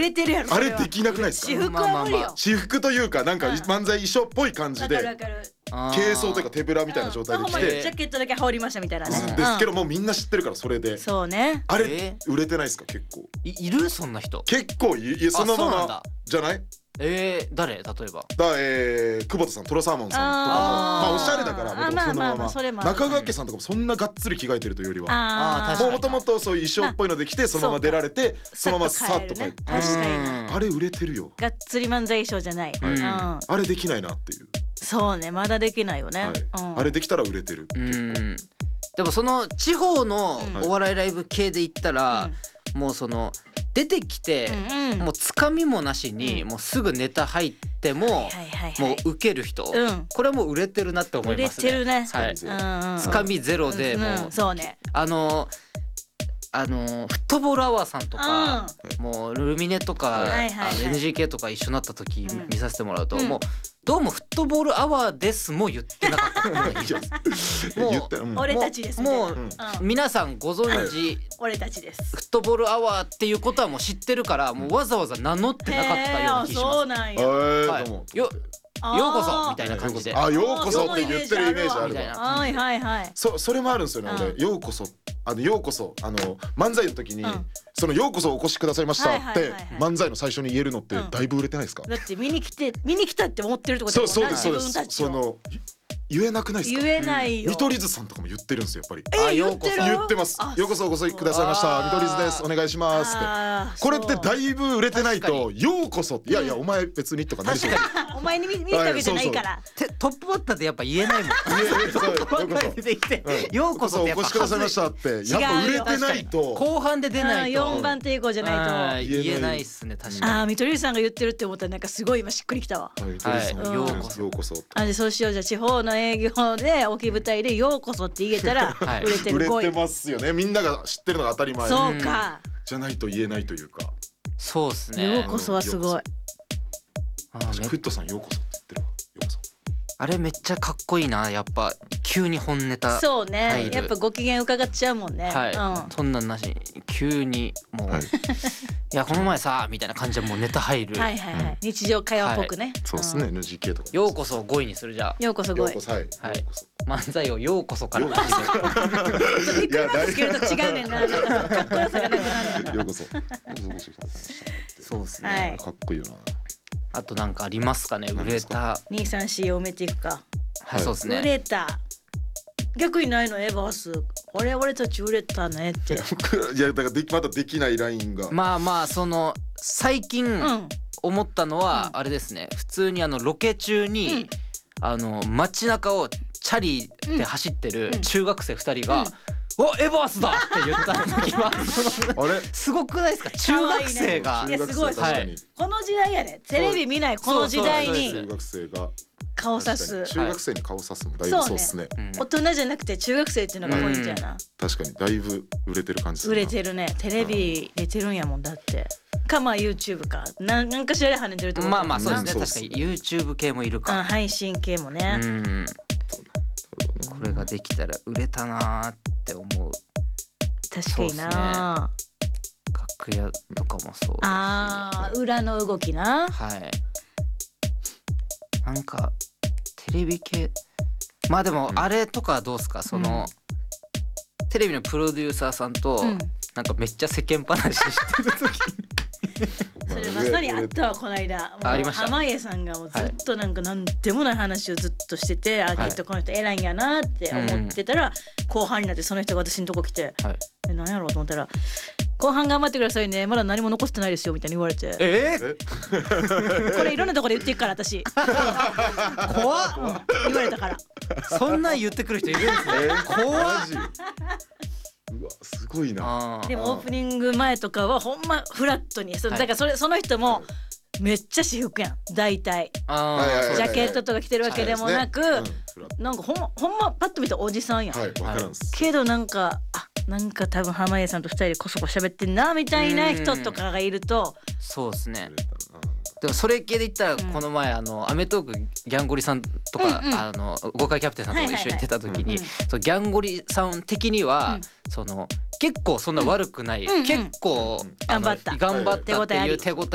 れてるやろ。 あれできなくないですか？ 私服は無理よ。 私服というかなんか漫才衣装っぽい感じわかるでわかる。 軽装というか手ぶらみたいな状態で着ほんまにてジャケットだけ羽織りましたみたいなね。 ですけどもうみんな知ってるからそれでそうね。 あれ売れてないですか？結構いるそんな人。 結構そのままじゃない？ 誰例えば久保田さん、トロサーモンさんとかもまあおしゃれだから僕もそのまま中川家さんとかもそんながっつり着替えてるというよりはもともとそういう衣装っぽいので着てそのまま出られてそのままさっと帰って確かにあれ売れてるよ。 がっつり漫才衣装じゃない。 あれできないなっていう。 そうね、まだできないよね。 あれできたら売れてる。 でもその地方のお笑いライブ系で言ったらもうその出てきてもうつかみもなしにもうすぐネタ入ってももう受ける人、これはもう売れてるなって思いますね。 売れてるね。 つかみゼロでもうそうね。 フットボールアワーさんとかもうルミネとか NGK とか一緒になった時見させてもらうともうどうもフットボールアワーですも言ってなかったもう俺たちですもう皆さんご存知俺たちですフットボールアワーっていうことはもう知ってるからもうわざわざ名乗ってなかったような気します。 そうなんや。 ようこそみたいな感じでようこそって言ってるイメージあるわ。 はいはいはい。 それもあるんですよね。俺ようこそ漫才の時にそのようこそお越しくださいましたって漫才の最初に言えるのってだいぶ売れてないですか？ だって見に来たって思ってるってことだもんな。 そうです。その言えなくないですか？ 言えないよ。 見取り図さんとかも言ってるんですよやっぱり。 言ってます。ようこそお越しくださいました見取り図ですお願いしますって。これってだいぶ売れてないとようこそいやお前別にとかなりそう。 お前に見たわけじゃないから。 トップバッターでやっぱ言えないもん。ようこそお越しくださいましたってやっぱ売れてないと後半で出ないと 4番抵抗じゃないと言えないっすね。確かに。 見取り図さんが言ってるって思ったらなんかすごい今しっくりきたわ。 ようこそ。 そうしよう。じゃあ地方の営業で大きい舞台でようこそって言えたら売れてる。 売れてますよね。みんなが知ってるのが当たり前。 そうか。 じゃないと言えないというか。 そうですね。 ようこそはすごい。 フットさんようこそって言ってるわ。ようこそ。 あれめっちゃかっこいいな。やっぱ急に本ネタ。 そうね。やっぱご機嫌伺っちゃうもんね。 そんなんなしに急にもういやこの前さみたいな感じでもうネタ入る。 日常会話っぽくね。 そうですね。NGK とか。 ようこそ5位にするじゃあ。 ようこそ5位。 漫才をようこそから。 いやだいぶ違うねんな。かっこよさがなくなるねんな。 ようこそ。 そうですね。 かっこいいよな。 あとなんかありますかね。売れた 2、3、4を埋めていくか。 そうですね。 売れた逆にないのエバース。俺たち売れたねって。いやだからまだできないラインがまあその最近思ったのはあれですね。普通にロケ中に街中をチャリで走ってる中学生2人がエバースだって言った時はすごくないですか？中学生が。 いやすごい。この時代やね。テレビ見ないこの時代に中学生が顔さす。 中学生に顔さすもだいぶそうっすね。 大人じゃなくて中学生っていうのがポイントやな。 確かにだいぶ売れてる感じ。 売れてるね。テレビ出てるんやもんだって。かYouTube かなんかしらで跳ねてると思う。 まあそうですね。確かに YouTube 系もいるか。 配信系もね。 これができたら売れたなって思う。 確かにな。 楽屋とかもそう。 裏の動きな。 なんかテレビ系まあでもあれとかどうすか？そのテレビのプロデューサーさんとなんかめっちゃ世間話してる時それまさにあったわこの間。 ありました。 濱家さんがもうずっとなんかなんでもない話をずっとしてて、きっとこの人偉いんやなって思ってたら後半になってその人が私のとこ来て何やろうと思ったら後半頑張ってくださいねまだ何も残してないですよみたいに言われてこれいろんなところで言っていくから私怖っ言われたからそんなん言ってくる人いるんですね怖っうわすごいな。 でもオープニング前とかはほんまフラットにだからその人もめっちゃ私服やん大体ジャケットとか着てるわけでもなくなんかほんまパッと見たおじさんやんけどなんか多分濱家さんと2人でこそこそ喋ってんなみたいな人とかがいるとそうですね。でもそれ系で言ったらこの前アメトークギャンゴリさんとか豪快キャプテンさんと一緒に行ってた時にギャンゴリさん的にはその結構そんな悪くない結構頑張ったっていう手応え